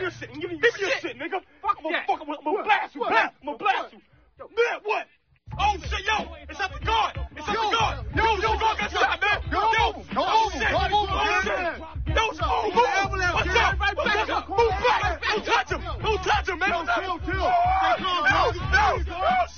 your shit. Give me your shit, nigga. I'm gonna blast you. I'm gonna blast you. Man, what? Oh, shit, yo. It's at the guard. It's at the guard. Yo, guard got shot, man. Yo, shit. Yo, move. What's up? Move back. Don't touch him, man. Chill.